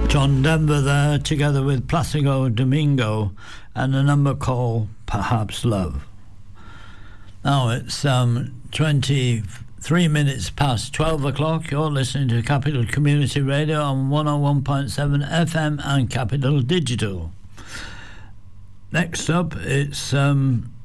John Denver there, together with Placido Domingo, and a number called Perhaps Love. Now it's 23 minutes past 12 o'clock. You're listening to Capital Community Radio on 101.7 FM and Capital Digital. Next up, it's